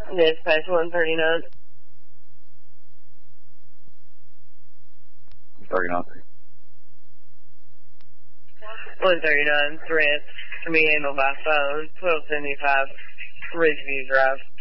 Dispatch 139. 39. 139, threat to be handled by phone, 1275 Ridgeview Drive.